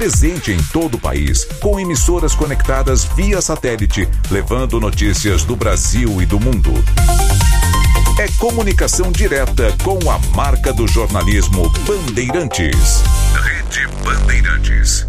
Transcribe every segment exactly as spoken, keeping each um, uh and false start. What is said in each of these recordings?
presente em todo o país, com emissoras conectadas via satélite, levando notícias do Brasil e do mundo. É comunicação direta com a marca do jornalismo Bandeirantes. Rede Bandeirantes.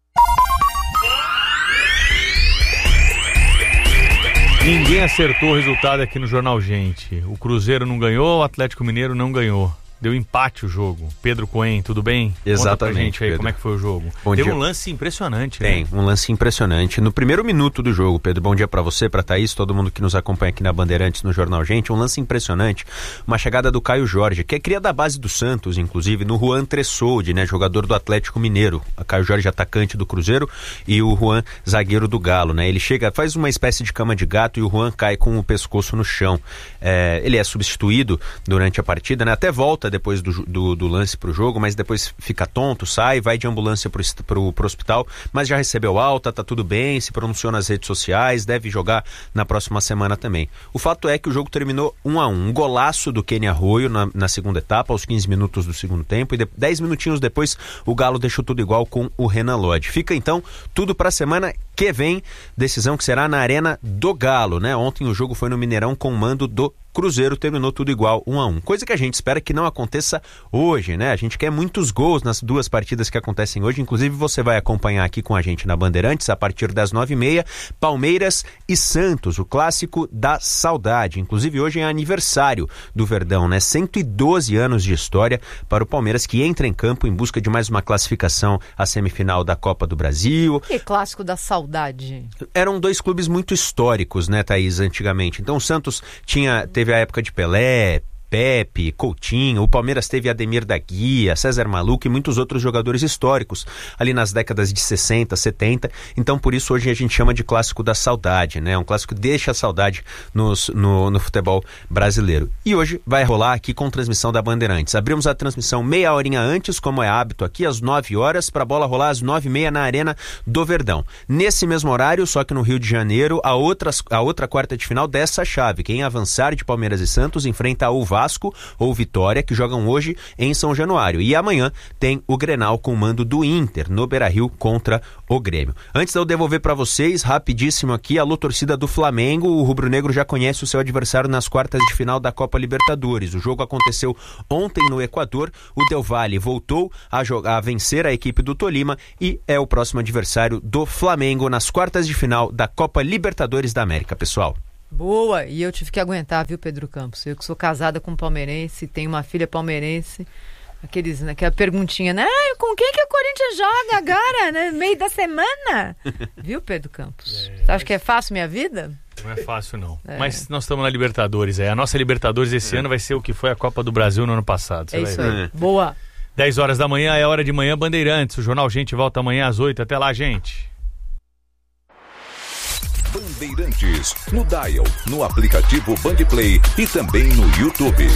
Ninguém acertou o resultado aqui no Jornal Gente. O Cruzeiro não ganhou, o Atlético Mineiro não ganhou. Deu empate o jogo. Pedro Cohen, tudo bem? Exatamente. Conta pra gente aí, Pedro. como é que foi o jogo? Bom Teve dia. um lance impressionante, Tem, né? um lance impressionante. No primeiro minuto do jogo, Pedro, bom dia pra você, pra Thaís, todo mundo que nos acompanha aqui na Bandeirantes, no Jornal Gente. Um lance impressionante, uma chegada do Caio Jorge, que é cria da base do Santos, inclusive, no Juan Tressoldi, né, jogador do Atlético Mineiro. O Caio Jorge, atacante do Cruzeiro, e o Juan, zagueiro do Galo, né? Ele chega, faz uma espécie de cama de gato e o Juan cai com o pescoço no chão. É, ele é substituído durante a partida, né? Até volta depois do, do do lance pro jogo, mas depois fica tonto, sai, vai de ambulância pro, pro, pro hospital, mas já recebeu alta, tá tudo bem, se pronunciou nas redes sociais, deve jogar na próxima semana também. O fato é que o jogo terminou um a um, um golaço do Kenny Arroyo na, na segunda etapa, aos quinze minutos do segundo tempo, e de, dez minutinhos depois o Galo deixou tudo igual com o Renan Lodge. Fica então tudo pra semana que vem, decisão que será na Arena do Galo, né? Ontem o jogo foi no Mineirão com o mando do Cruzeiro, terminou tudo igual, um a um. Coisa que a gente espera que não aconteça hoje, né? A gente quer muitos gols nas duas partidas que acontecem hoje. Inclusive, você vai acompanhar aqui com a gente na Bandeirantes, a partir das nove e meia, Palmeiras e Santos, o clássico da saudade. Inclusive, hoje é aniversário do Verdão, né? cento e doze anos de história para o Palmeiras, que entra em campo em busca de mais uma classificação à semifinal da Copa do Brasil. Que clássico da saudade. Eram dois clubes muito históricos, né, Thaís, antigamente. Então, o Santos tinha... Teve a época de Pelé, Pepe, Coutinho, o Palmeiras teve Ademir da Guia, César Maluco e muitos outros jogadores históricos ali nas décadas de sessenta, setenta. Então, por isso, hoje a gente chama de clássico da saudade, né? Um clássico que deixa a saudade nos, no, no futebol brasileiro. E hoje vai rolar aqui com transmissão da Bandeirantes. Abrimos a transmissão meia horinha antes, como é hábito aqui, às nove horas, para a bola rolar às nove e meia na Arena do Verdão. Nesse mesmo horário, só que no Rio de Janeiro, a outra, a outra quarta de final dessa chave. Quem avançar de Palmeiras e Santos enfrenta o Vasco ou Vitória, que jogam hoje em São Januário. E amanhã tem o Grenal com o mando do Inter, no Beira-Rio, contra o Grêmio. Antes de eu devolver para vocês, rapidíssimo aqui, alô torcida do Flamengo, o rubro-negro já conhece o seu adversário nas quartas de final da Copa Libertadores. O jogo aconteceu ontem no Equador, o Del Valle voltou a, jogar, a vencer a equipe do Tolima e é o próximo adversário do Flamengo nas quartas de final da Copa Libertadores da América, pessoal. Boa, e eu tive que aguentar, viu, Pedro Campos? Eu que sou casada com um palmeirense, tenho uma filha palmeirense, aqueles, né, aquela perguntinha, né? Ah, com quem que o Corinthians joga agora, né, no meio da semana? Viu, Pedro Campos? É, Você acha que é fácil minha vida? Não é fácil, não. É. Mas nós estamos na Libertadores, é. A nossa Libertadores esse é. ano vai ser o que foi a Copa do Brasil no ano passado. Você é vai isso ver. aí, boa. dez horas da manhã é hora de manhã Bandeirantes. O Jornal Gente volta amanhã às oito. Até lá, gente. Bandeirantes, no Dial, no aplicativo Bandplay e também no YouTube.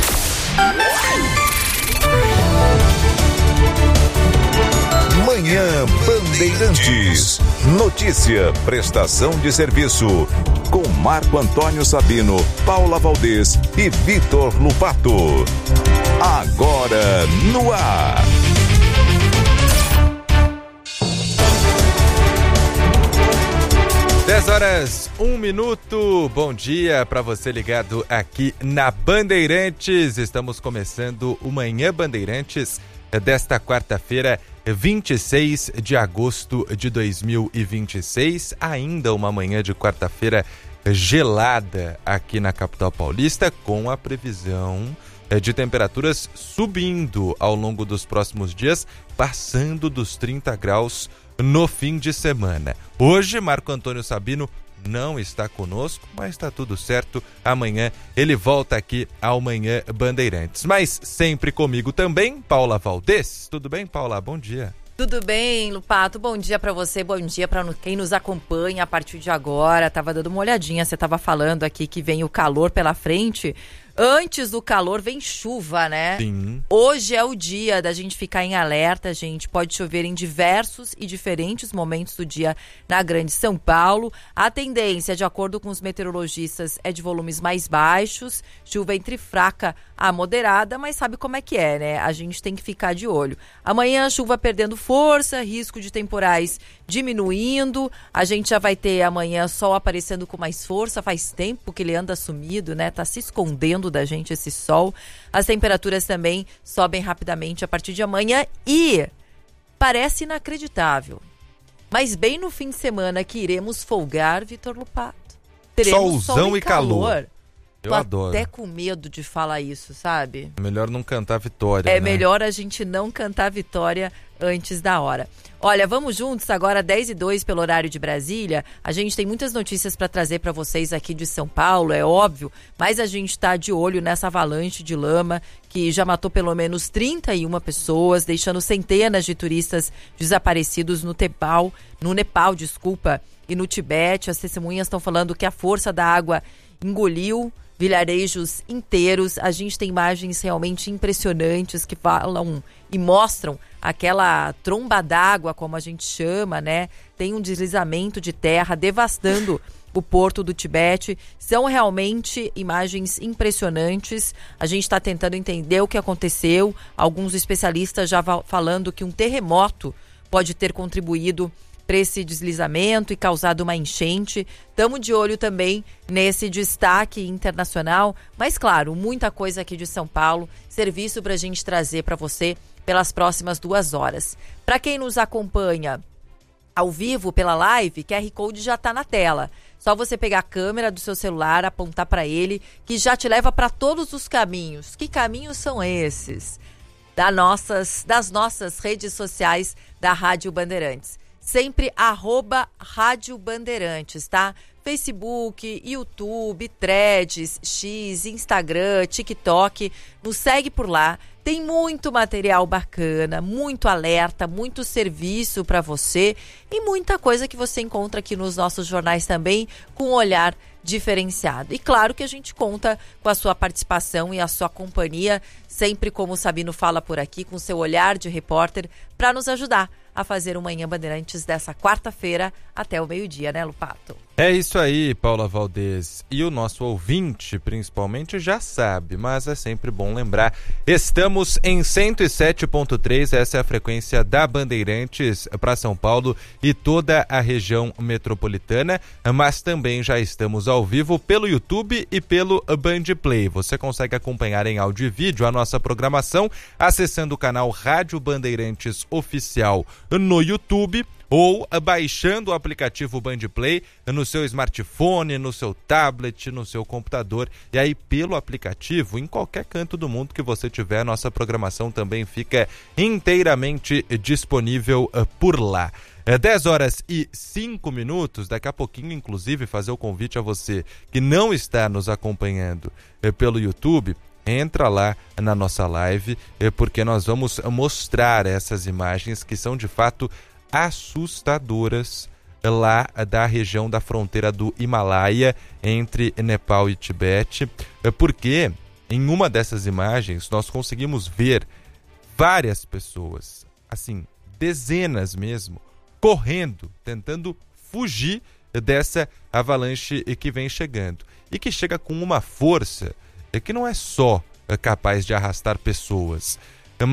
Manhã Bandeirantes. Notícia, prestação de serviço. Com Marco Antônio Sabino, Paula Valdez e Vitor Lupato. Agora no ar. dez horas, um minuto. Bom dia para você ligado aqui na Bandeirantes. Estamos começando o Manhã Bandeirantes desta quarta-feira, vinte e seis de agosto de dois mil e vinte e seis. Ainda uma manhã de quarta-feira gelada aqui na capital paulista, com a previsão de temperaturas subindo ao longo dos próximos dias, passando dos trinta graus no fim de semana. Hoje, Marco Antônio Sabino não está conosco, mas está tudo certo. Amanhã ele volta aqui ao Manhã Bandeirantes. Mas sempre comigo também, Paula Valdez. Tudo bem, Paula? Bom dia. Tudo bem, Lupato? Bom dia pra você, bom dia pra quem nos acompanha a partir de agora. Tava dando uma olhadinha, você tava falando aqui que vem o calor pela frente. Antes do calor vem chuva, né? Sim. Hoje é o dia da gente ficar em alerta, gente. Pode chover em diversos e diferentes momentos do dia na Grande São Paulo. A tendência, de acordo com os meteorologistas, é de volumes mais baixos. Chuva entre fraca a moderada, mas sabe como é que é, né? A gente tem que ficar de olho. Amanhã a chuva perdendo força, risco de temporais diminuindo, a gente já vai ter amanhã sol aparecendo com mais força, faz tempo que ele anda sumido, né? Tá se escondendo da gente esse sol. As temperaturas também sobem rapidamente a partir de amanhã e parece inacreditável, mas bem no fim de semana que iremos folgar, Vitor Lupato. Teremos Solzão sol e e calor. calor. Eu Tô adoro. até com medo de falar isso, sabe? É melhor não cantar vitória, É né? melhor a gente não cantar vitória antes da hora. Olha, vamos juntos agora, dez e dois pelo horário de Brasília. A gente tem muitas notícias para trazer para vocês aqui de São Paulo, é óbvio, mas a gente está de olho nessa avalanche de lama que já matou pelo menos trinta e uma pessoas, deixando centenas de turistas desaparecidos no Nepal, no Nepal, desculpa, e no Tibete. As testemunhas estão falando que a força da água engoliu vilarejos inteiros. A gente tem imagens realmente impressionantes que falam e mostram aquela tromba d'água, como a gente chama, né? Tem um deslizamento de terra devastando o porto do Tibete. São realmente imagens impressionantes. A gente está tentando entender o que aconteceu. Alguns especialistas já falando que um terremoto pode ter contribuído para esse deslizamento e causado uma enchente. Estamos de olho também nesse destaque internacional, mas claro, muita coisa aqui de São Paulo, serviço para a gente trazer para você pelas próximas duas horas. Para quem nos acompanha ao vivo pela live, Q R Code já está na tela. Só você pegar a câmera do seu celular, apontar para ele, que já te leva para todos os caminhos. Que caminhos são esses? Das nossas, das nossas redes sociais da Rádio Bandeirantes. Sempre arroba Rádio Bandeirantes, tá? Facebook, YouTube, Threads, X, Instagram, TikTok. Nos segue por lá. Tem muito material bacana, muito alerta, muito serviço para você e muita coisa que você encontra aqui nos nossos jornais também com um olhar diferenciado. E claro que a gente conta com a sua participação e a sua companhia, sempre como o Sabino fala por aqui, com seu olhar de repórter, para nos ajudar a fazer o Manhã Bandeirantes dessa quarta-feira até o meio-dia, né, Lupato? É isso aí, Paula Valdez. E o nosso ouvinte, principalmente, já sabe, mas é sempre bom lembrar. Estamos em cento e sete ponto três, essa é a frequência da Bandeirantes para São Paulo e toda a região metropolitana, mas também já estamos ao vivo pelo YouTube e pelo Band Play. Você consegue acompanhar em áudio e vídeo a nossa programação acessando o canal Rádio Bandeirantes Oficial no YouTube, ou baixando o aplicativo Band Play no seu smartphone, no seu tablet, no seu computador. E aí, pelo aplicativo, em qualquer canto do mundo que você tiver, nossa programação também fica inteiramente disponível por lá. É dez horas e cinco minutos, daqui a pouquinho, inclusive, fazer o convite a você que não está nos acompanhando pelo YouTube. Entra lá na nossa live, porque nós vamos mostrar essas imagens que são de fato assustadoras lá da região da fronteira do Himalaia entre Nepal e Tibete, porque em uma dessas imagens nós conseguimos ver várias pessoas, assim, dezenas mesmo, correndo, tentando fugir dessa avalanche que vem chegando e que chega com uma força que não é só capaz de arrastar pessoas,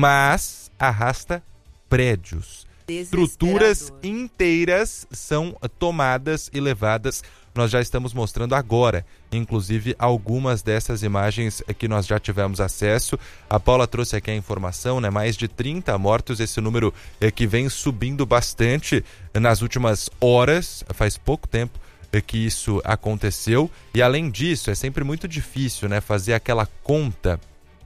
mas arrasta prédios. Estruturas inteiras são tomadas e levadas. Nós já estamos mostrando agora, inclusive, algumas dessas imagens que nós já tivemos acesso. A Paula trouxe aqui a informação, né? Mais de trinta mortos, esse número é que vem subindo bastante nas últimas horas, faz pouco tempo que isso aconteceu. E além disso, é sempre muito difícil, né, fazer aquela conta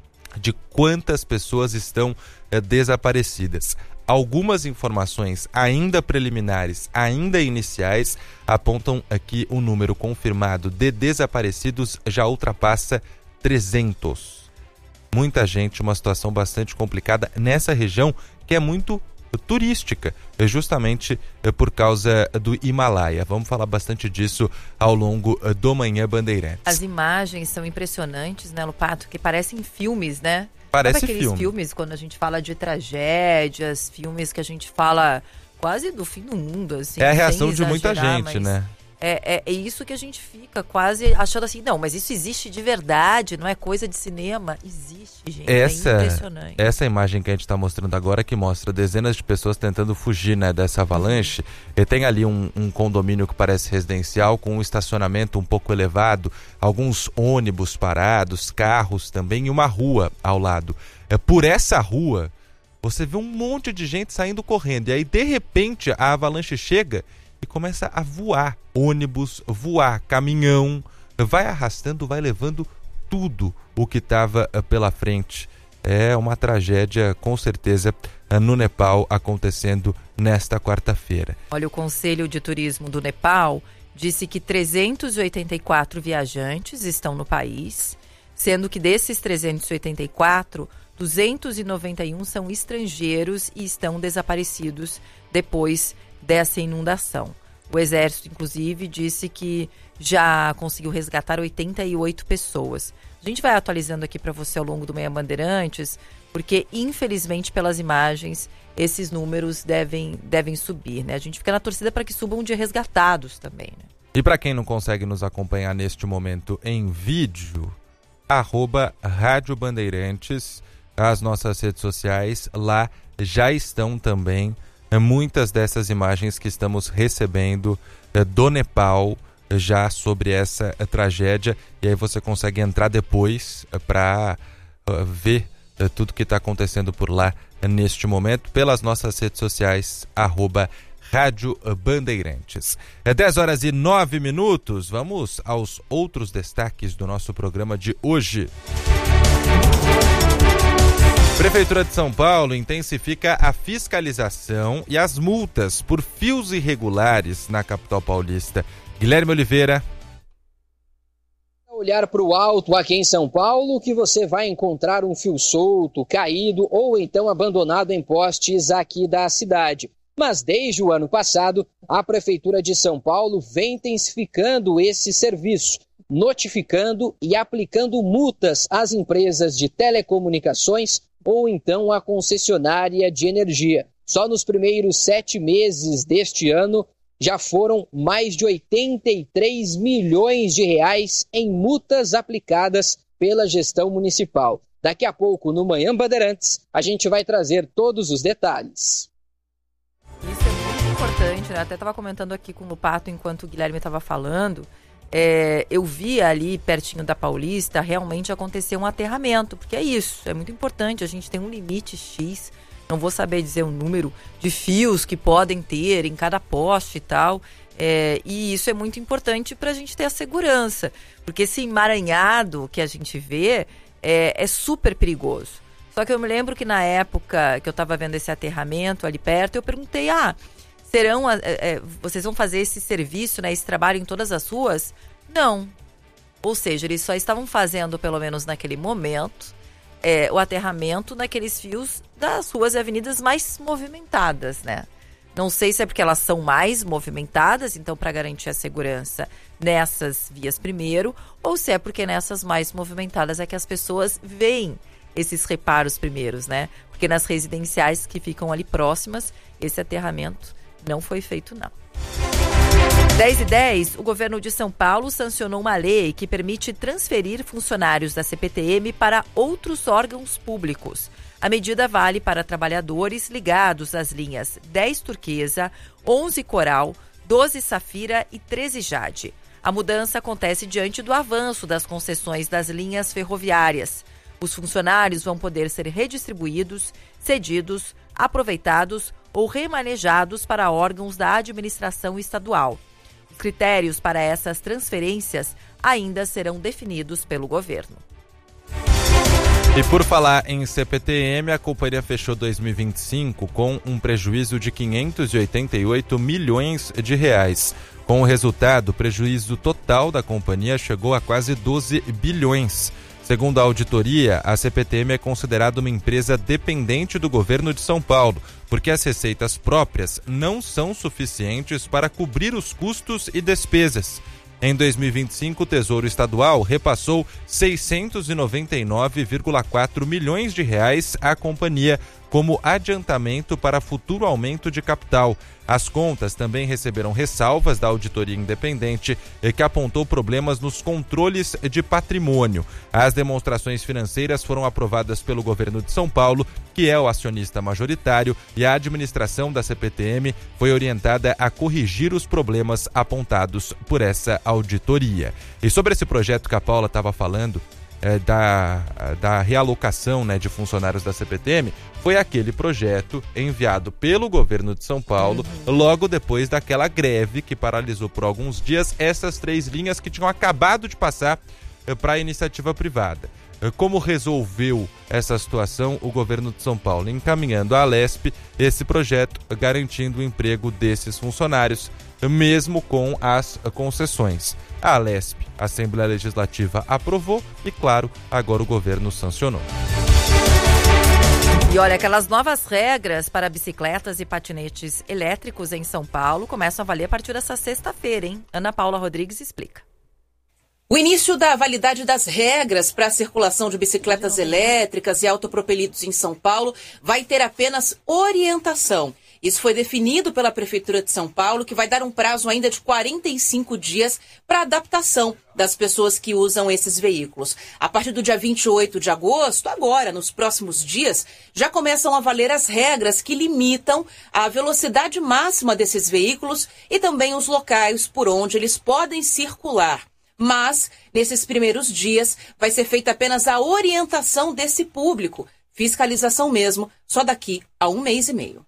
de quantas pessoas estão é, desaparecidas. Algumas informações ainda preliminares, ainda iniciais, apontam que o número confirmado de desaparecidos já ultrapassa trezentos. Muita gente, uma situação bastante complicada nessa região que é muito turística, justamente por causa do Himalaia. Vamos falar bastante disso ao longo do Manhã Bandeirantes. As imagens são impressionantes, né, Lupato? Que parecem filmes, né? Parece Sabe aqueles filme. filmes quando a gente fala de tragédias, filmes que a gente fala quase do fim do mundo, assim. É a reação sem de muita exagerar, gente, mas né? É, é, é isso que a gente fica quase achando assim, não, mas isso existe de verdade, não é coisa de cinema. Existe, gente, essa, é impressionante. Essa imagem que a gente está mostrando agora, que mostra dezenas de pessoas tentando fugir, né, dessa avalanche, e tem ali um, um condomínio que parece residencial, com um estacionamento um pouco elevado, alguns ônibus parados, carros também, e uma rua ao lado. É, por essa rua, você vê um monte de gente saindo correndo, e aí de repente a avalanche chega e começa a voar ônibus, voar caminhão, vai arrastando, vai levando tudo o que estava pela frente. É uma tragédia, com certeza, no Nepal, acontecendo nesta quarta-feira. Olha, o Conselho de Turismo do Nepal disse que trezentos e oitenta e quatro viajantes estão no país, sendo que desses trezentos e oitenta e quatro, duzentos e noventa e um são estrangeiros e estão desaparecidos depois dessa inundação. O Exército, inclusive, disse que já conseguiu resgatar oitenta e oito pessoas. A gente vai atualizando aqui para você ao longo do Manhã Bandeirantes, porque, infelizmente, pelas imagens, esses números devem, devem subir, né? A gente fica na torcida para que subam de resgatados também, né? E para quem não consegue nos acompanhar neste momento em vídeo, arroba Rádio Bandeirantes, as nossas redes sociais, lá já estão também muitas dessas imagens que estamos recebendo eh, do Nepal, eh, já sobre essa eh, tragédia, e aí você consegue entrar depois eh, para uh, ver eh, tudo que está acontecendo por lá eh, neste momento, pelas nossas redes sociais, arroba Rádio Bandeirantes. É dez horas e nove minutos, vamos aos outros destaques do nosso programa de hoje. Prefeitura de São Paulo intensifica a fiscalização e as multas por fios irregulares na capital paulista. Guilherme Oliveira. Olhar para o alto aqui em São Paulo que você vai encontrar um fio solto, caído ou então abandonado em postes aqui da cidade. Mas desde o ano passado, a Prefeitura de São Paulo vem intensificando esse serviço, notificando e aplicando multas às empresas de telecomunicações ou então a concessionária de energia. Só nos primeiros sete meses deste ano, já foram mais de oitenta e três milhões de reais em multas aplicadas pela gestão municipal. Daqui a pouco, no Manhã Bandeirantes, a gente vai trazer todos os detalhes. Isso é muito importante, né? Até estava comentando aqui com o Pato enquanto o Guilherme estava falando. É, eu vi ali pertinho da Paulista realmente acontecer um aterramento, porque é isso, é muito importante, a gente tem um limite X, não vou saber dizer o número de fios que podem ter em cada poste e tal, é, e isso é muito importante para a gente ter a segurança, porque esse emaranhado que a gente vê é, é super perigoso. Só que eu me lembro que na época que eu estava vendo esse aterramento ali perto, eu perguntei, ah, serão, é, é, vocês vão fazer esse serviço, né, esse trabalho em todas as ruas? Não. Ou seja, eles só estavam fazendo, pelo menos naquele momento, é, o aterramento naqueles fios das ruas e avenidas mais movimentadas, né? Não sei se é porque elas são mais movimentadas, então para garantir a segurança nessas vias primeiro, ou se é porque nessas mais movimentadas é que as pessoas veem esses reparos primeiros, né? Porque nas residenciais que ficam ali próximas, esse aterramento não foi feito, não. dez e dez, o governo de São Paulo sancionou uma lei que permite transferir funcionários da C P T M para outros órgãos públicos. A medida vale para trabalhadores ligados às linhas dez Turquesa, onze Coral, doze Safira e treze Jade. A mudança acontece diante do avanço das concessões das linhas ferroviárias. Os funcionários vão poder ser redistribuídos, cedidos, aproveitados ou remanejados para órgãos da administração estadual. Os critérios para essas transferências ainda serão definidos pelo governo. E por falar em C P T M, a companhia fechou dois mil e vinte e cinco com um prejuízo de quinhentos e oitenta e oito milhões de reais. Com o resultado, o prejuízo total da companhia chegou a quase doze bilhões. Segundo a auditoria, a C P T M é considerada uma empresa dependente do governo de São Paulo, porque as receitas próprias não são suficientes para cobrir os custos e despesas. Em dois mil e vinte e cinco, o Tesouro Estadual repassou seiscentos e noventa e nove vírgula quatro milhões de reais à companhia como adiantamento para futuro aumento de capital. As contas também receberam ressalvas da auditoria independente, que apontou problemas nos controles de patrimônio. As demonstrações financeiras foram aprovadas pelo governo de São Paulo, que é o acionista majoritário, e a administração da C P T M foi orientada a corrigir os problemas apontados por essa auditoria. E sobre esse projeto que a Paula estava falando, É, da, da realocação, né, de funcionários da C P T M, foi aquele projeto enviado pelo governo de São Paulo uhum. logo depois daquela greve que paralisou por alguns dias essas três linhas que tinham acabado de passar é, para a iniciativa privada. É, como resolveu essa situação o governo de São Paulo? Encaminhando à Alesp esse projeto, garantindo o emprego desses funcionários, mesmo com as concessões. A Alesp, a Assembleia Legislativa, aprovou e, claro, agora o governo sancionou. E olha, aquelas novas regras para bicicletas e patinetes elétricos em São Paulo começam a valer a partir dessa sexta-feira, hein? Ana Paula Rodrigues explica. O início da validade das regras para a circulação de bicicletas elétricas e autopropelidos em São Paulo vai ter apenas orientação. Isso foi definido pela Prefeitura de São Paulo, que vai dar um prazo ainda de quarenta e cinco dias para adaptação das pessoas que usam esses veículos. A partir do dia vinte e oito de agosto, agora, nos próximos dias, já começam a valer as regras que limitam a velocidade máxima desses veículos e também os locais por onde eles podem circular. Mas, nesses primeiros dias, vai ser feita apenas a orientação desse público. Fiscalização mesmo, só daqui a um mês e meio.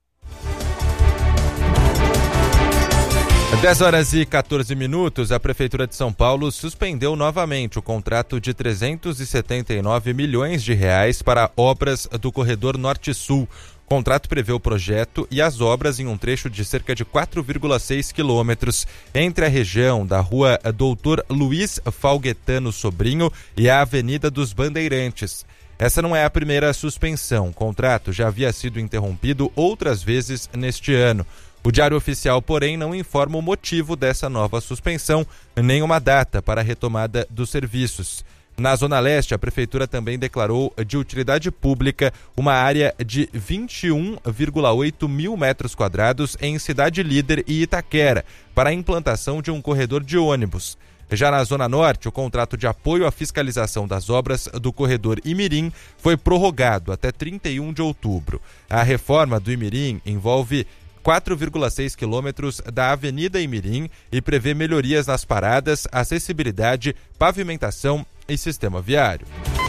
dez horas e quatorze minutos, a Prefeitura de São Paulo suspendeu novamente o contrato de trezentos e setenta e nove milhões de reais para obras do Corredor Norte-Sul. O contrato prevê o projeto e as obras em um trecho de cerca de quatro vírgula seis quilômetros entre a região da Rua Doutor Luiz Falguetano Sobrinho e a Avenida dos Bandeirantes. Essa não é a primeira suspensão. O contrato já havia sido interrompido outras vezes neste ano. O Diário Oficial, porém, não informa o motivo dessa nova suspensão, nem uma data para a retomada dos serviços. Na Zona Leste, a Prefeitura também declarou de utilidade pública uma área de vinte e um vírgula oito mil metros quadrados em Cidade Líder e Itaquera, para a implantação de um corredor de ônibus. Já na Zona Norte, o contrato de apoio à fiscalização das obras do corredor Imirim foi prorrogado até trinta e um de outubro. A reforma do Imirim envolve quatro vírgula seis quilômetros da Avenida Imirim e prevê melhorias nas paradas, acessibilidade, pavimentação e sistema viário.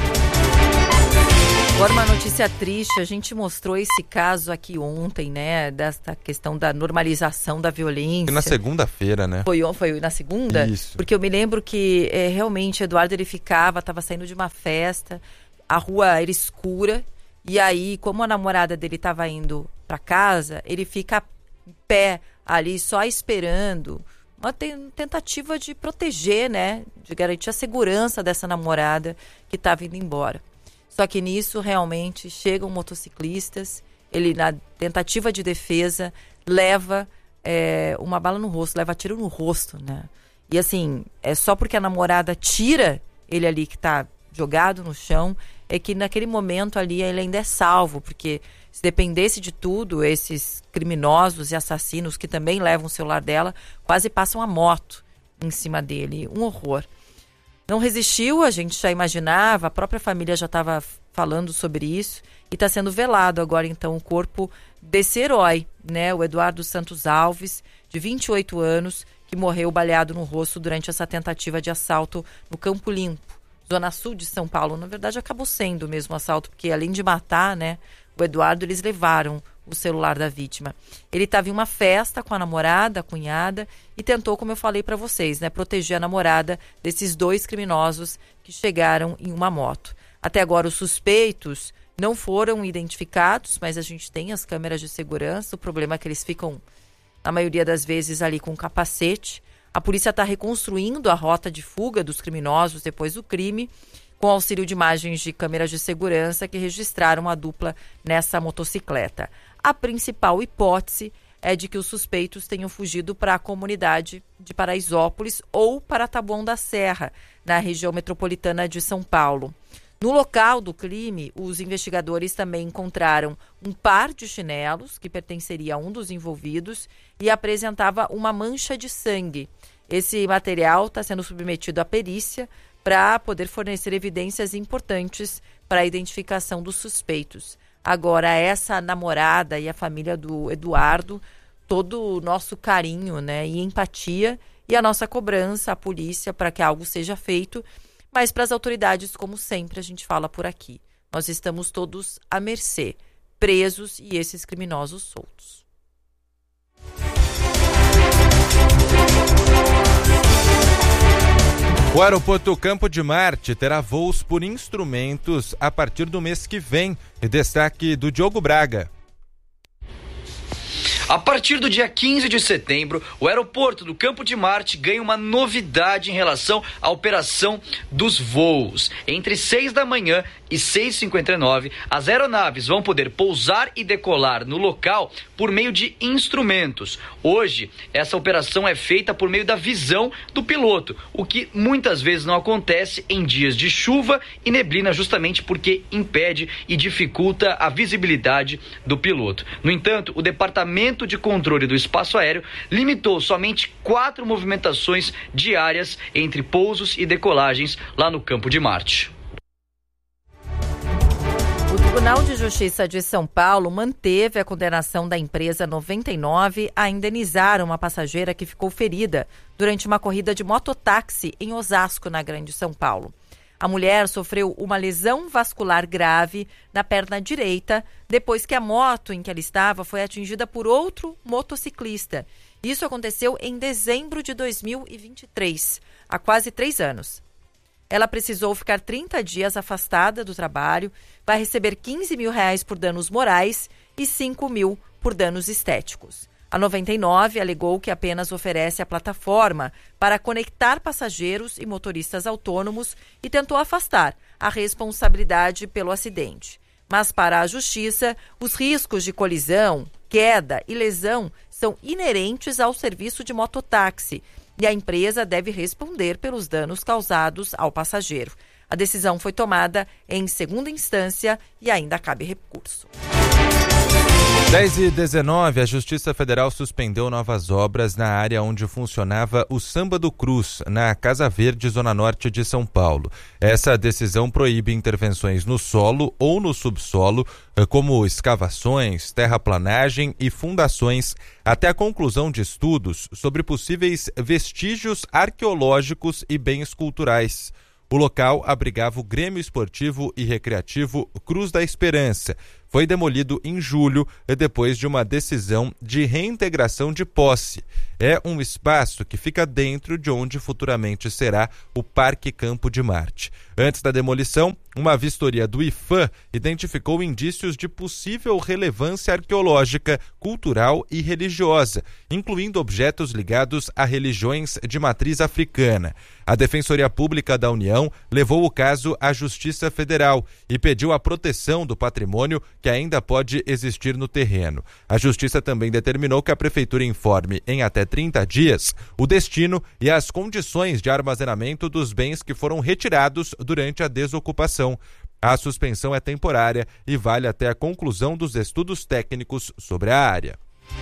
Agora uma notícia triste, a gente mostrou esse caso aqui ontem, né, dessa questão da normalização da violência. E na segunda-feira, né? Foi, foi na segunda? Isso. Porque eu me lembro que é, realmente Eduardo ele ficava, estava saindo de uma festa, a rua era escura, e aí como a namorada dele estava indo para casa, ele fica em pé ali só esperando, uma tentativa de proteger, né, de garantir a segurança dessa namorada que estava indo embora. Só que nisso realmente chegam motociclistas, ele na tentativa de defesa leva é, uma bala no rosto, leva tiro no rosto, né? E assim, é só porque a namorada tira ele ali que está jogado no chão, é que naquele momento ali ele ainda é salvo, porque se dependesse de tudo, esses criminosos e assassinos que também levam o celular dela, quase passam a moto em cima dele. Um horror. Não resistiu, a gente já imaginava, a própria família já estava falando sobre isso, e está sendo velado agora então o corpo desse herói, né? O Eduardo Santos Alves, de vinte e oito anos, que morreu baleado no rosto durante essa tentativa de assalto no Campo Limpo, zona sul de São Paulo. Na verdade, acabou sendo o mesmo assalto, porque além de matar, né, o Eduardo, eles levaram o celular da vítima. Ele estava em uma festa com a namorada, a cunhada, e tentou, como eu falei para vocês, né, proteger a namorada desses dois criminosos que chegaram em uma moto. Até agora, os suspeitos não foram identificados, mas a gente tem as câmeras de segurança. O problema é que eles ficam, na maioria das vezes, ali com capacete. A polícia está reconstruindo a rota de fuga dos criminosos depois do crime, com auxílio de imagens de câmeras de segurança que registraram a dupla nessa motocicleta. A principal hipótese é de que os suspeitos tenham fugido para a comunidade de Paraisópolis ou para Taboão da Serra, na região metropolitana de São Paulo. No local do crime, os investigadores também encontraram um par de chinelos que pertenceria a um dos envolvidos e apresentava uma mancha de sangue. Esse material está sendo submetido à perícia para poder fornecer evidências importantes para a identificação dos suspeitos. Agora, essa namorada e a família do Eduardo, todo o nosso carinho, né, e empatia e a nossa cobrança à polícia para que algo seja feito. Mas para as autoridades, como sempre, a gente fala por aqui. Nós estamos todos à mercê, presos e esses criminosos soltos. O aeroporto Campo de Marte terá voos por instrumentos a partir do mês que vem. Destaque do Diogo Braga. A partir do dia quinze de setembro, o aeroporto do Campo de Marte ganha uma novidade em relação à operação dos voos. Entre seis da manhã e seis e cinquenta e nove, as aeronaves vão poder pousar e decolar no local por meio de instrumentos. Hoje, essa operação é feita por meio da visão do piloto, o que muitas vezes não acontece em dias de chuva e neblina, justamente porque impede e dificulta a visibilidade do piloto. No entanto, o Departamento de Controle do Espaço Aéreo limitou somente quatro movimentações diárias entre pousos e decolagens lá no Campo de Marte. O Tribunal de Justiça de São Paulo manteve a condenação da empresa noventa e nove a indenizar uma passageira que ficou ferida durante uma corrida de mototáxi em Osasco, na Grande São Paulo. A mulher sofreu uma lesão vascular grave na perna direita depois que a moto em que ela estava foi atingida por outro motociclista. Isso aconteceu em dezembro de dois mil e vinte e três, há quase três anos. Ela precisou ficar trinta dias afastada do trabalho, vai receber quinze mil reais por danos morais e cinco mil por danos estéticos. A noventa e nove alegou que apenas oferece a plataforma para conectar passageiros e motoristas autônomos e tentou afastar a responsabilidade pelo acidente. Mas para a Justiça, os riscos de colisão, queda e lesão são inerentes ao serviço de mototáxi e a empresa deve responder pelos danos causados ao passageiro. A decisão foi tomada em segunda instância e ainda cabe recurso. dez e dezenove, a Justiça Federal suspendeu novas obras na área onde funcionava o Samba do Cruz, na Casa Verde, Zona Norte de São Paulo. Essa decisão proíbe intervenções no solo ou no subsolo, como escavações, terraplanagem e fundações, até a conclusão de estudos sobre possíveis vestígios arqueológicos e bens culturais. O local abrigava o Grêmio Esportivo e Recreativo Cruz da Esperança. Foi demolido em julho, depois de uma decisão de reintegração de posse. É um espaço que fica dentro de onde futuramente será o Parque Campo de Marte. Antes da demolição, uma vistoria do I F A M identificou indícios de possível relevância arqueológica, cultural e religiosa, incluindo objetos ligados a religiões de matriz africana. A Defensoria Pública da União levou o caso à Justiça Federal e pediu a proteção do patrimônio que ainda pode existir no terreno. A Justiça também determinou que a Prefeitura informe em até trinta dias o destino e as condições de armazenamento dos bens que foram retirados durante a desocupação. A suspensão é temporária e vale até a conclusão dos estudos técnicos sobre a área.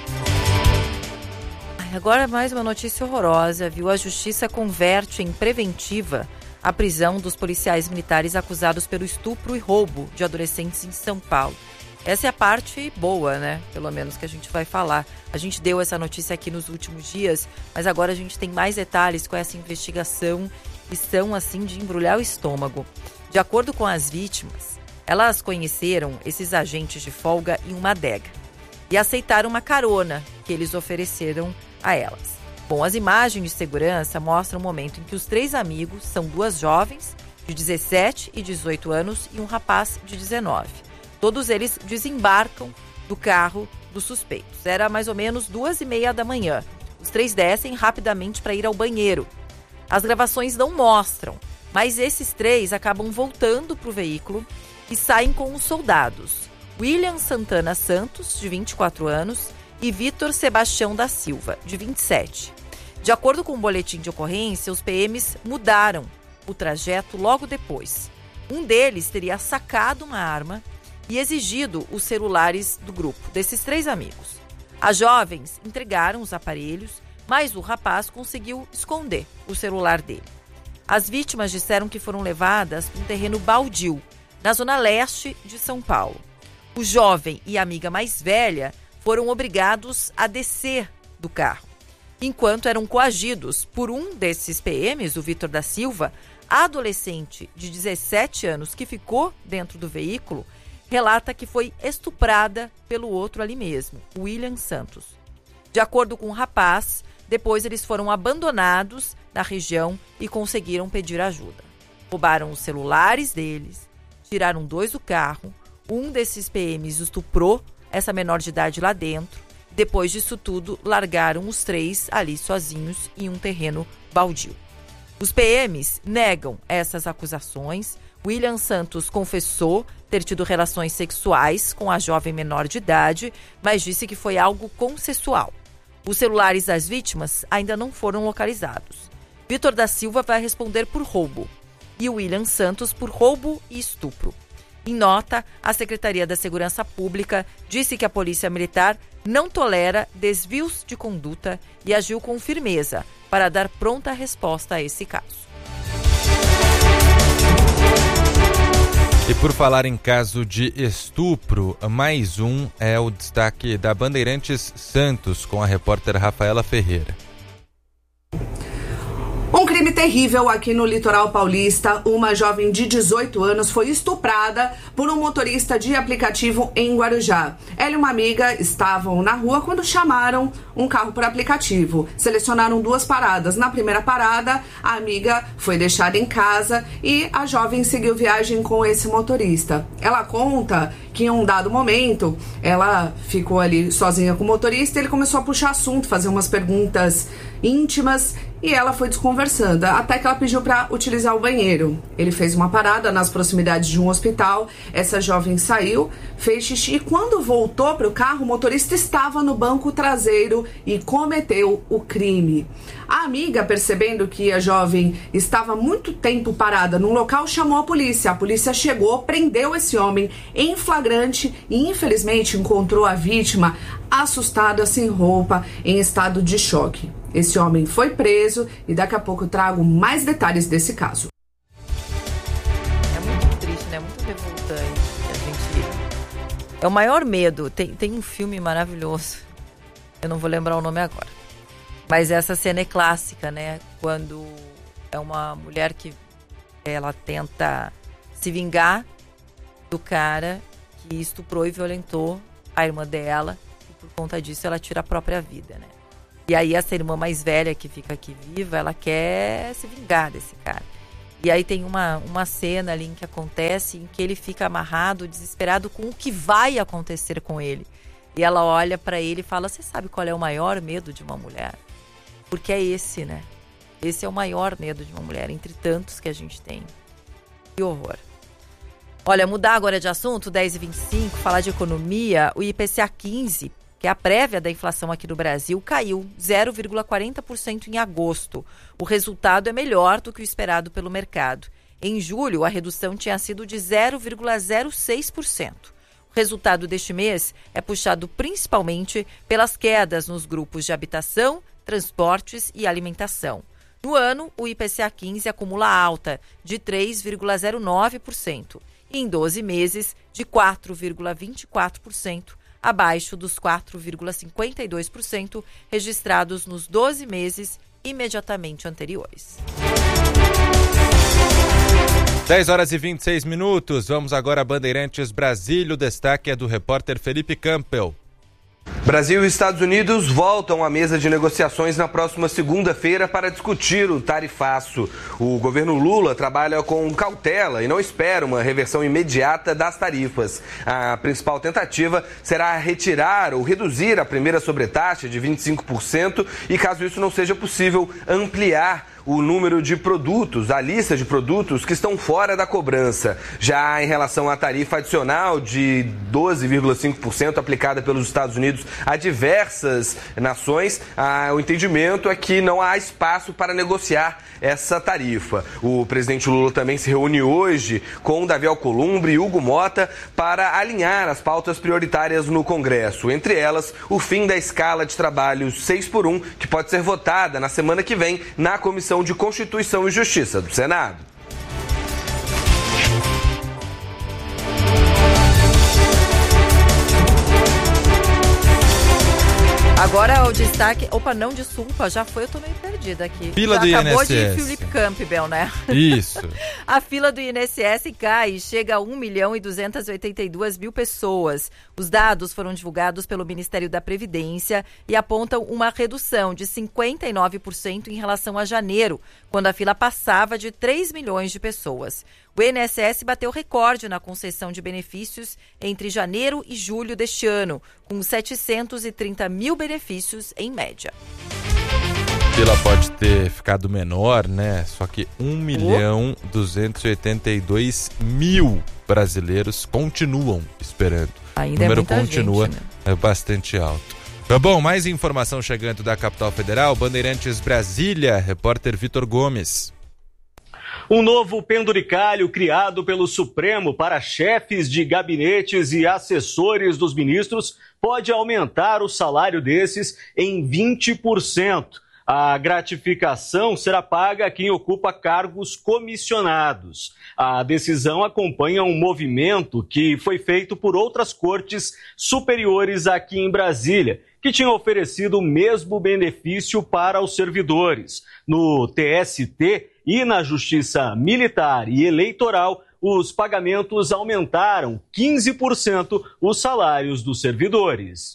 Agora mais uma notícia horrorosa, viu? A Justiça converte em preventiva a prisão dos policiais militares acusados pelo estupro e roubo de adolescentes em São Paulo. Essa é a parte boa, né? Pelo menos que a gente vai falar. A gente deu essa notícia aqui nos últimos dias, mas agora a gente tem mais detalhes com essa investigação que são, assim, de embrulhar o estômago. De acordo com as vítimas, elas conheceram esses agentes de folga em uma adega e aceitaram uma carona que eles ofereceram a elas. Bom, as imagens de segurança mostram o momento em que os três amigos, são duas jovens de dezessete e dezoito anos e um rapaz de dezenove. Todos eles desembarcam do carro dos suspeitos. Era mais ou menos duas e meia da manhã. Os três descem rapidamente para ir ao banheiro. As gravações não mostram, mas esses três acabam voltando para o veículo e saem com os soldados. William Santana Santos, de vinte e quatro anos, e Vitor Sebastião da Silva, de vinte e sete. De acordo com o boletim de ocorrência, os P Ms mudaram o trajeto logo depois. Um deles teria sacado uma arma e exigido os celulares do grupo, desses três amigos. As jovens entregaram os aparelhos, mas o rapaz conseguiu esconder o celular dele. As vítimas disseram que foram levadas para um terreno baldio, na zona leste de São Paulo. O jovem e a amiga mais velha foram obrigados a descer do carro, enquanto eram coagidos por um desses P Ms, o Vitor da Silva. A adolescente de dezessete anos que ficou dentro do veículo relata que foi estuprada pelo outro ali mesmo, William Santos. De acordo com o rapaz, depois eles foram abandonados na região e conseguiram pedir ajuda. Roubaram os celulares deles, tiraram dois do carro, um desses P Ms estuprou essa menor de idade lá dentro. Depois disso tudo, largaram os três ali sozinhos em um terreno baldio. Os P Ms negam essas acusações. William Santos confessou ter tido relações sexuais com a jovem menor de idade, mas disse que foi algo consensual. Os celulares das vítimas ainda não foram localizados. Vitor da Silva vai responder por roubo e William Santos por roubo e estupro. Em nota, a Secretaria da Segurança Pública disse que a Polícia Militar não tolera desvios de conduta e agiu com firmeza para dar pronta resposta a esse caso. E por falar em caso de estupro, mais um é o destaque da Bandeirantes Santos, com a repórter Rafaela Ferreira. Um crime terrível aqui no litoral paulista. Uma jovem de dezoito anos foi estuprada por um motorista de aplicativo em Guarujá. Ela e uma amiga estavam na rua quando chamaram um carro por aplicativo. Selecionaram duas paradas. Na primeira parada, a amiga foi deixada em casa e a jovem seguiu viagem com esse motorista. Ela conta que em um dado momento, ela ficou ali sozinha com o motorista, ele começou a puxar assunto, fazer umas perguntas íntimas e ela foi desconversando, até que ela pediu para utilizar o banheiro. Ele fez uma parada nas proximidades de um hospital, essa jovem saiu, fez xixi e quando voltou para o carro, o motorista estava no banco traseiro e cometeu o crime. A amiga, percebendo que a jovem estava muito tempo parada num local, chamou a polícia. A polícia chegou, prendeu esse homem em flagrante e infelizmente encontrou a vítima assustada, sem roupa, em estado de choque. Esse homem foi preso e daqui a pouco eu trago mais detalhes desse caso. É muito triste, né? Muito revoltante. A gente... É o maior medo. Tem, tem um filme maravilhoso. Eu não vou lembrar o nome agora. Mas essa cena é clássica, né? Quando é uma mulher que ela tenta se vingar do cara que estuprou e violentou a irmã dela. E por conta disso ela tira a própria vida, né? E aí essa irmã mais velha que fica aqui viva, ela quer se vingar desse cara. E aí tem uma, uma cena ali em que acontece, em que ele fica amarrado, desesperado com o que vai acontecer com ele. E ela olha pra ele e fala, você sabe qual é o maior medo de uma mulher? Porque é esse, né? Esse é o maior medo de uma mulher, entre tantos que a gente tem. Que horror. Olha, mudar agora de assunto, dez e vinte e cinco, falar de economia, o I P C A quinze, que é a prévia da inflação aqui no Brasil, caiu zero vírgula quarenta por cento em agosto. O resultado é melhor do que o esperado pelo mercado. Em julho, a redução tinha sido de zero vírgula zero seis por cento. O resultado deste mês é puxado principalmente pelas quedas nos grupos de habitação, transportes e alimentação. No ano, o I P C A quinze acumula alta de três vírgula zero nove por cento e em doze meses de quatro vírgula vinte e quatro por cento, abaixo dos quatro vírgula cinquenta e dois por cento registrados nos doze meses imediatamente anteriores. dez horas e vinte e seis minutos, vamos agora a Bandeirantes Brasília, o destaque é do repórter Felipe Campbell. Brasil e Estados Unidos voltam à mesa de negociações na próxima segunda-feira para discutir o tarifaço. O governo Lula trabalha com cautela e não espera uma reversão imediata das tarifas. A principal tentativa será retirar ou reduzir a primeira sobretaxa de vinte e cinco por cento e, caso isso não seja possível, ampliar o número de produtos, a lista de produtos que estão fora da cobrança. Já em relação à tarifa adicional de doze vírgula cinco por cento aplicada pelos Estados Unidos Unidos a diversas nações, ah, o entendimento é que não há espaço para negociar essa tarifa. O presidente Lula também se reúne hoje com Davi Alcolumbre e Hugo Mota para alinhar as pautas prioritárias no Congresso, entre elas o fim da escala de trabalho seis por um, que pode ser votada na semana que vem na Comissão de Constituição e Justiça do Senado. Agora o destaque... Opa, não, desculpa, já foi, eu tô meio perdida aqui. Fila já do acabou I N S S. de Felipe Campbell, né? Isso. A fila do I N S S cai e chega a um milhão e duzentas e oitenta e duas mil pessoas. Os dados foram divulgados pelo Ministério da Previdência e apontam uma redução de cinquenta e nove por cento em relação a janeiro, quando a fila passava de três milhões de pessoas. O I N S S bateu recorde na concessão de benefícios entre janeiro e julho deste ano, com setecentos e trinta mil benefícios em média. A fila pode ter ficado menor, né? Só que um milhão duzentos e oitenta e dois mil brasileiros continuam esperando. Ainda o número é muita continua gente, né? bastante alto. Bom, mais informação chegando da capital federal, Bandeirantes Brasília, repórter Vitor Gomes. Um novo penduricalho criado pelo Supremo para chefes de gabinetes e assessores dos ministros pode aumentar o salário desses em vinte por cento. A gratificação será paga a quem ocupa cargos comissionados. A decisão acompanha um movimento que foi feito por outras cortes superiores aqui em Brasília, que tinham oferecido o mesmo benefício para os servidores. No T S T e na Justiça Militar e Eleitoral, os pagamentos aumentaram quinze por cento os salários dos servidores.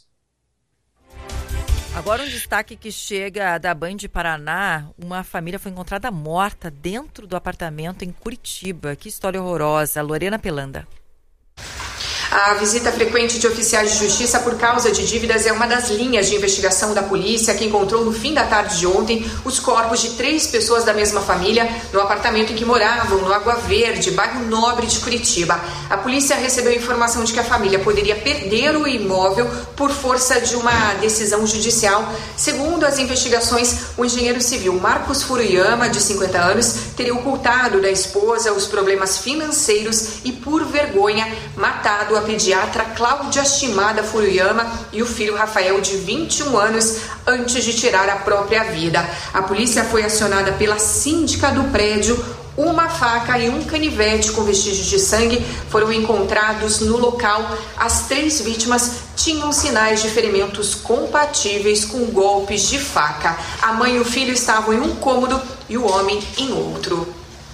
Agora um destaque que chega da Band Paraná, uma família foi encontrada morta dentro do apartamento em Curitiba. Que história horrorosa. Lorena Pelanda. A visita frequente de oficiais de justiça por causa de dívidas é uma das linhas de investigação da polícia, que encontrou no fim da tarde de ontem os corpos de três pessoas da mesma família no apartamento em que moravam, no Água Verde, bairro Nobre de Curitiba. A polícia recebeu informação de que a família poderia perder o imóvel por força de uma decisão judicial. Segundo as investigações, o engenheiro civil Marcos Furuyama, de cinquenta anos, teria ocultado da esposa os problemas financeiros e, por vergonha, matado a pediatra Cláudia Shimada Furuyama e o filho Rafael, de vinte e um anos, antes de tirar a própria vida. A polícia foi acionada pela síndica do prédio. Uma faca e um canivete com vestígios de sangue foram encontrados no local. As três vítimas tinham sinais de ferimentos compatíveis com golpes de faca. A mãe e o filho estavam em um cômodo e o homem em outro.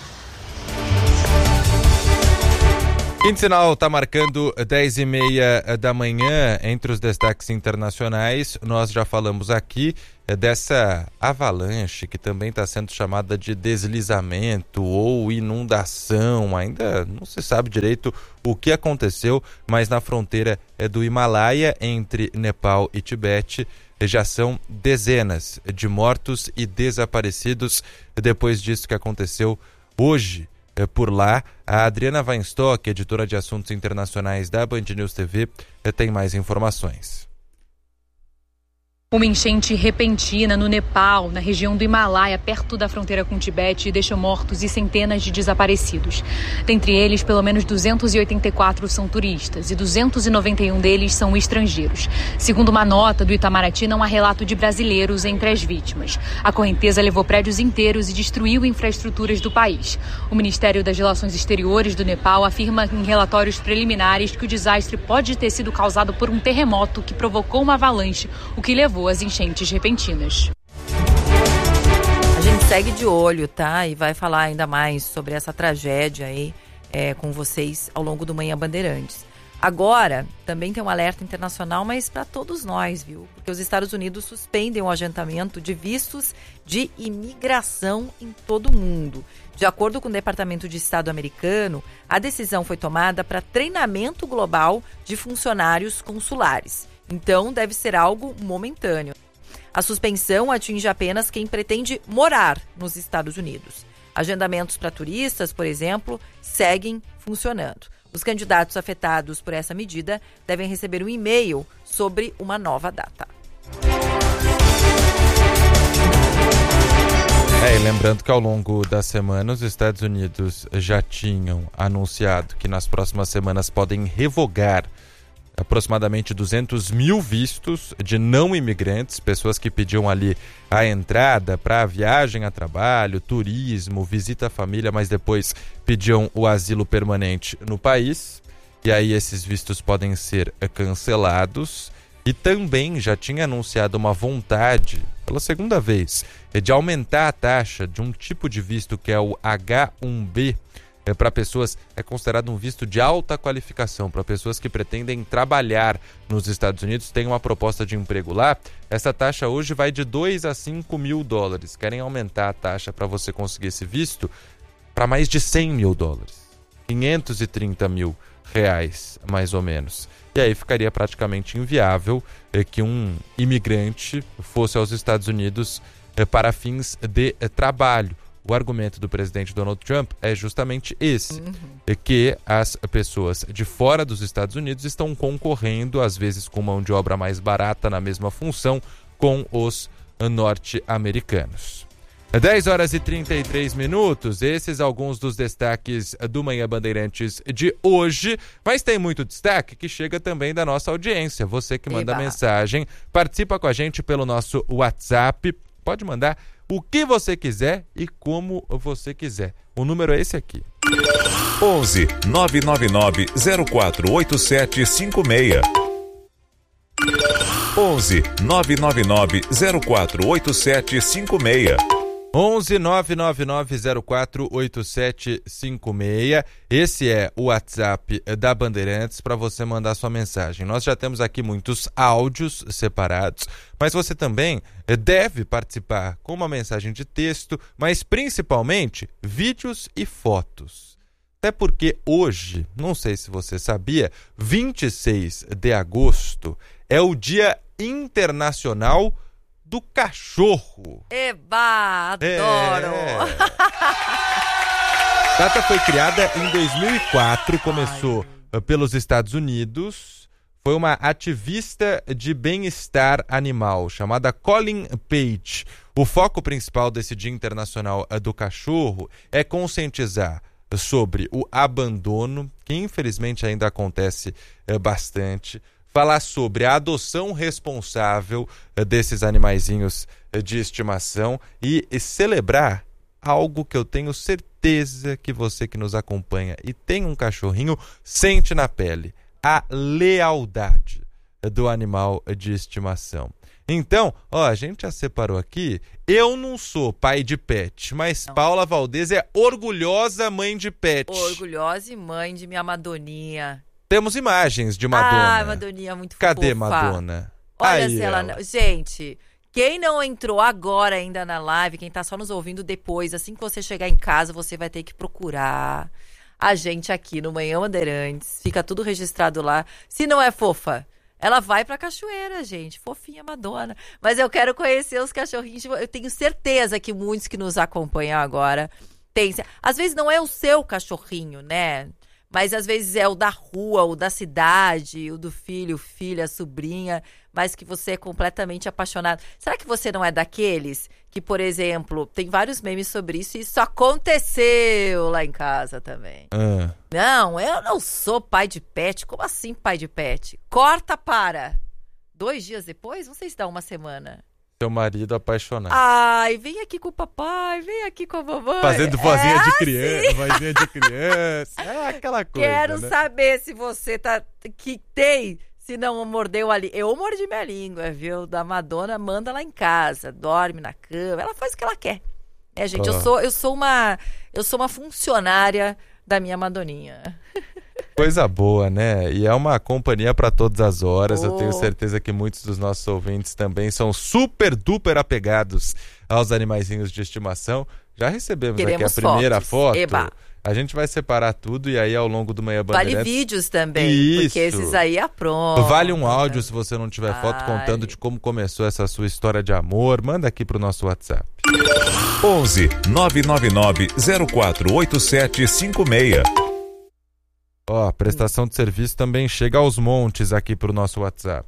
Quinto Sinal está marcando dez e meia da manhã. Entre os destaques internacionais, nós já falamos aqui dessa avalanche que também está sendo chamada de deslizamento ou inundação. Ainda não se sabe direito o que aconteceu, mas na fronteira do Himalaia, entre Nepal e Tibete, já são dezenas de mortos e desaparecidos depois disso que aconteceu hoje. Por lá, a Adriana Weinstock, editora de assuntos internacionais da Band News T V, tem mais informações. Uma enchente repentina no Nepal, na região do Himalaia, perto da fronteira com o Tibete, deixou mortos e centenas de desaparecidos. Dentre eles, pelo menos duzentos e oitenta e quatro são turistas e duzentos e noventa e um deles são estrangeiros. Segundo uma nota do Itamaraty, não há relato de brasileiros entre as vítimas. A correnteza levou prédios inteiros e destruiu infraestruturas do país. O Ministério das Relações Exteriores do Nepal afirma em relatórios preliminares que o desastre pode ter sido causado por um terremoto que provocou uma avalanche, o que levou as enchentes repentinas. A gente segue de olho, tá? E vai falar ainda mais sobre essa tragédia aí é, com vocês ao longo do Manhã Bandeirantes. Agora, também tem um alerta internacional, mas para todos nós, viu? Porque os Estados Unidos suspendem o agendamento de vistos de imigração em todo o mundo. De acordo com o Departamento de Estado americano, a decisão foi tomada para treinamento global de funcionários consulares. Então, deve ser algo momentâneo. A suspensão atinge apenas quem pretende morar nos Estados Unidos. Agendamentos para turistas, por exemplo, seguem funcionando. Os candidatos afetados por essa medida devem receber um e-mail sobre uma nova data. É, e lembrando que ao longo da semana os Estados Unidos já tinham anunciado que nas próximas semanas podem revogar aproximadamente duzentos mil vistos de não imigrantes, pessoas que pediam ali a entrada para viagem a trabalho, turismo, visita à família, mas depois pediam o asilo permanente no país. E aí esses vistos podem ser cancelados. E também já tinha anunciado uma vontade, pela segunda vez, de aumentar a taxa de um tipo de visto que é o agá um B, é, para pessoas, é considerado um visto de alta qualificação, para pessoas que pretendem trabalhar nos Estados Unidos, tem uma proposta de emprego lá. Essa taxa hoje vai de dois a cinco mil dólares. Querem aumentar a taxa para você conseguir esse visto para mais de cem mil dólares. quinhentos e trinta mil reais, mais ou menos. E aí ficaria praticamente inviável é, que um imigrante fosse aos Estados Unidos é, para fins de é, trabalho. O argumento do presidente Donald Trump é justamente esse, uhum. é que as pessoas de fora dos Estados Unidos estão concorrendo, às vezes com mão de obra mais barata na mesma função, com os norte-americanos. dez horas e trinta e três minutos, esses alguns dos destaques do Manhã Bandeirantes de hoje, mas tem muito destaque que chega também da nossa audiência. Você que manda Eba. mensagem, participa com a gente pelo nosso WhatsApp, pode mandar o que você quiser e como você quiser. O número é esse aqui. onze nove nove nove zero quatro oito sete cinco seis. onze nove nove nove zero quatro oito sete cinco seis. onze nove nove nove zero quatro oito sete cinco seis. Esse é o WhatsApp da Bandeirantes para você mandar sua mensagem. Nós já temos aqui muitos áudios separados, mas você também deve participar com uma mensagem de texto, mas principalmente vídeos e fotos. Até porque hoje, não sei se você sabia, vinte e seis de agosto é o Dia Internacional do Cachorro. Eba, adoro! É. A data foi criada em dois mil e quatro, começou Ai. pelos Estados Unidos. Foi uma ativista de bem-estar animal chamada Colin Page. O foco principal desse Dia Internacional do Cachorro é conscientizar sobre o abandono, que infelizmente ainda acontece é, bastante, falar sobre a adoção responsável uh, desses animaizinhos uh, de estimação e, e celebrar algo que eu tenho certeza que você que nos acompanha e tem um cachorrinho sente na pele: a lealdade uh, do animal uh, de estimação. Então, ó, a gente já separou aqui. Eu não sou pai de pet, mas não. Paula Valdez é orgulhosa mãe de pet. Orgulhosa e mãe de minha Madoninha. Temos imagens de Madonna. Ah, Madoninha, muito Cadê fofa. Madonna? Olha Aí se ela... ela... Gente, quem não entrou agora ainda na live, quem tá só nos ouvindo depois, assim que você chegar em casa, você vai ter que procurar a gente aqui no Manhã Bandeirantes. Fica tudo registrado lá. Se não é fofa, ela vai pra cachoeira, gente. Fofinha Madonna. Mas eu quero conhecer os cachorrinhos. Eu tenho certeza que muitos que nos acompanham agora têm. Às vezes não é o seu cachorrinho, né? Mas às vezes é o da rua, o da cidade, o do filho, filha, sobrinha, mas que você é completamente apaixonado. Será que você não é daqueles que, por exemplo, tem vários memes sobre isso e isso aconteceu lá em casa também? Ah. Não, eu não sou pai de pet. Como assim pai de pet? Corta para. Dois dias depois? Não sei se dá uma semana. Seu marido apaixonado. Ai, vem aqui com o papai, vem aqui com a mamãe. Fazendo vozinha é de assim. criança, vozinha de criança. É aquela coisa, Quero né? saber se você tá que tem, se não mordeu ali. Eu mordi minha língua, viu? Da Madonna, manda lá em casa, dorme na cama, ela faz o que ela quer. É, gente, oh. eu sou eu sou uma eu sou uma funcionária da minha Madoninha. Coisa boa, né? E é uma companhia para todas as horas. Oh. Eu tenho certeza que muitos dos nossos ouvintes também são super duper apegados aos animaizinhos de estimação. Já recebemos Queremos aqui a primeira fotos. foto. Eba. A gente vai separar tudo e aí ao longo do Manhã Bandeirantes... Vale vídeos também, Isso. porque esses aí aprontam. Vale um áudio se você não tiver foto Ai. contando de como começou essa sua história de amor. Manda aqui pro nosso WhatsApp. onze nove nove nove zero quatro oito sete cinco seis. Ó, a prestação de serviço também chega aos montes aqui pro nosso WhatsApp.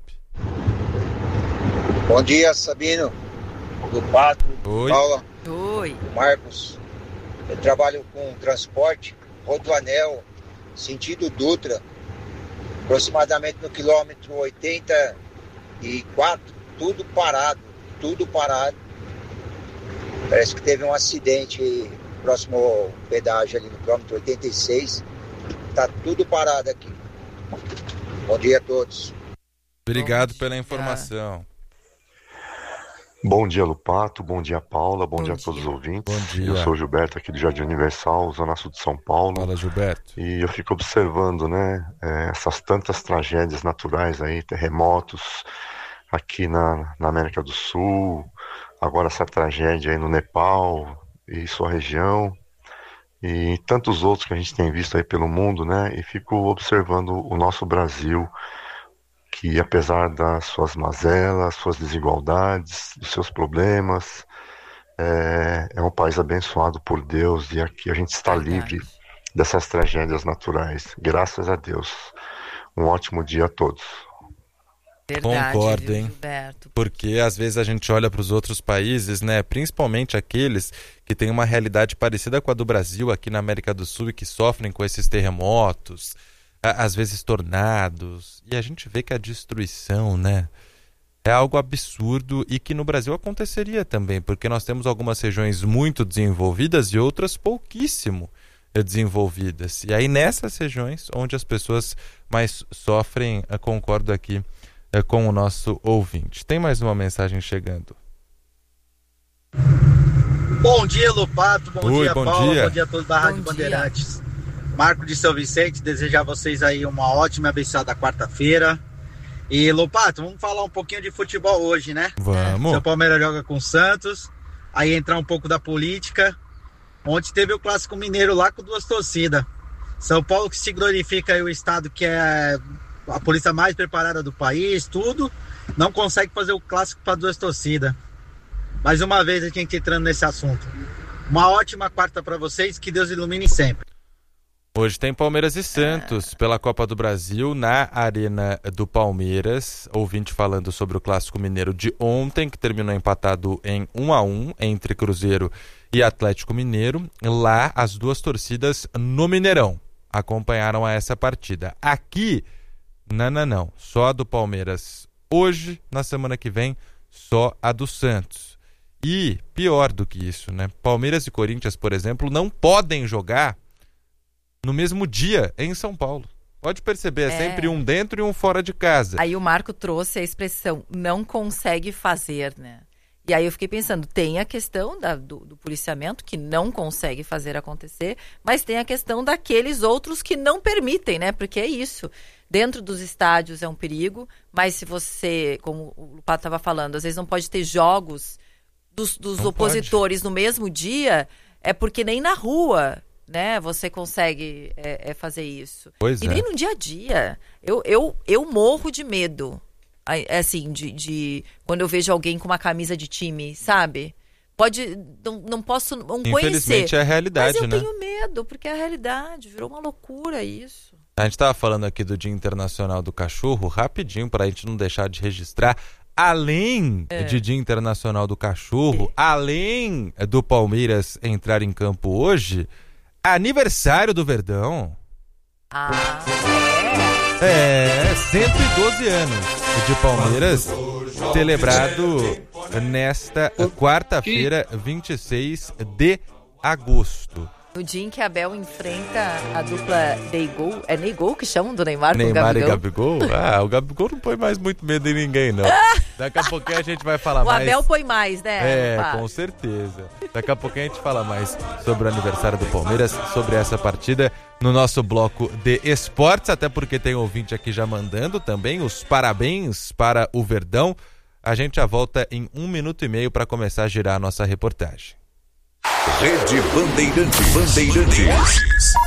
Bom dia, Sabino, do Pato, Oi. Paula, Oi. Marcos. Eu trabalho com transporte, Rodoanel, sentido Dutra, aproximadamente no quilômetro oitenta e quatro, tudo parado, tudo parado. Parece que teve um acidente próximo ao pedágio ali no quilômetro oitenta e seis. Tá tudo parado aqui. Bom dia a todos. Obrigado Bom pela dia. informação. Bom dia, Lupato. Bom dia, Paula. Bom, Bom dia a dia. todos os ouvintes. Bom dia. Eu sou o Gilberto, aqui do Jardim Universal, Zona Sul de São Paulo. Fala, Gilberto. E eu fico observando, né, é, essas tantas tragédias naturais aí, terremotos aqui na, na América do Sul, agora essa tragédia aí no Nepal e sua região, e tantos outros que a gente tem visto aí pelo mundo, né, e fico observando o nosso Brasil, que apesar das suas mazelas, suas desigualdades, dos seus problemas, é, é um país abençoado por Deus, e aqui a gente está livre dessas tragédias naturais. Graças a Deus. Um ótimo dia a todos. Verdade, Concordo, viu, hein? Gilberto? Porque às vezes a gente olha para os outros países, né? Principalmente aqueles que têm uma realidade parecida com a do Brasil aqui na América do Sul e que sofrem com esses terremotos, às vezes tornados, e a gente vê que a destruição, né, é algo absurdo e que no Brasil aconteceria também, porque nós temos algumas regiões muito desenvolvidas e outras pouquíssimo desenvolvidas. E aí nessas regiões onde as pessoas mais sofrem, eu concordo aqui é, com o nosso ouvinte. Tem mais uma mensagem chegando. Bom dia, Lupato. Bom Oi, dia, bom Paula. dia. Bom dia a todos da Rádio Bom Bandeirantes. Marco de São Vicente, desejar a vocês aí uma ótima e abençoada quarta-feira. E, Lupato, vamos falar um pouquinho de futebol hoje, né? Vamos. Seu Palmeiras joga com o Santos, aí entrar um pouco da política. Ontem teve o Clássico Mineiro lá com duas torcidas. São Paulo, que se glorifica aí o estado que é a polícia mais preparada do país, tudo, não consegue fazer o Clássico para duas torcidas. Mais uma vez a gente entrando nesse assunto. Uma ótima quarta para vocês, que Deus ilumine sempre. Hoje tem Palmeiras e Santos pela Copa do Brasil na Arena do Palmeiras. Ouvinte falando sobre o Clássico Mineiro de ontem, que terminou empatado em um a um entre Cruzeiro e Atlético Mineiro. Lá, as duas torcidas no Mineirão acompanharam a essa partida. Aqui, não, não, não. Só a do Palmeiras hoje, na semana que vem, só a do Santos. E pior do que isso, né? Palmeiras e Corinthians, por exemplo, não podem jogar no mesmo dia em São Paulo. Pode perceber, é, é sempre um dentro e um fora de casa. Aí o Marco trouxe a expressão, não consegue fazer, né? E aí eu fiquei pensando, tem a questão da, do, do policiamento, que não consegue fazer acontecer, mas tem a questão daqueles outros que não permitem, né? Porque é isso. Dentro dos estádios é um perigo, mas se você, como o Pato estava falando, às vezes não pode ter jogos dos, dos opositores pode. No mesmo dia, é porque nem na rua, né, você consegue é, é fazer isso. Pois e é. nem no dia a dia. Eu, eu, eu morro de medo, assim, de, de quando eu vejo alguém com uma camisa de time, sabe? Pode, não, não posso não conhecer. Infelizmente é a realidade, mas eu né? tenho medo, porque é a realidade. Virou uma loucura isso. A gente estava falando aqui do Dia Internacional do Cachorro, rapidinho, para a gente não deixar de registrar. Além é. de Dia Internacional do Cachorro, é. além do Palmeiras entrar em campo hoje, aniversário do Verdão. Ah, é? É, cento e doze anos de Palmeiras, celebrado nesta quarta-feira, vinte e seis de agosto. No dia em que a Abel enfrenta a dupla Neygol, é Neygol que chamam do Neymar, Neymar com o e Gabigol? Ah, o Gabigol não põe mais muito medo em ninguém, não. Daqui a pouquinho a gente vai falar o mais... O Abel põe mais, né? É, Pá. Com certeza. Daqui a pouquinho a gente fala mais sobre o aniversário do Palmeiras, sobre essa partida no nosso bloco de esportes, até porque tem ouvinte aqui já mandando também os parabéns para o Verdão. A gente já volta em um minuto e meio para começar a girar a nossa reportagem. Rede Bandeirantes. Bandeirantes.